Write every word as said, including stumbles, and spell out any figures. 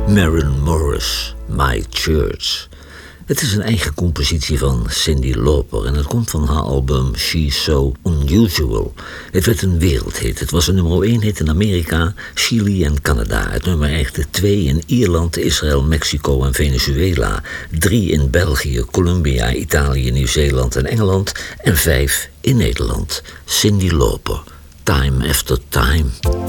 Maren Morris, My Church. Het is een eigen compositie van Cyndi Lauper en het komt van haar album She's So Unusual. Het werd een wereldhit. Het was een nummer één hit in Amerika, Chili en Canada. Het nummer echte twee in Ierland, Israël, Mexico en Venezuela. Drie in België, Colombia, Italië, Nieuw-Zeeland en Engeland. En vijf in Nederland. Cyndi Lauper, Time After Time.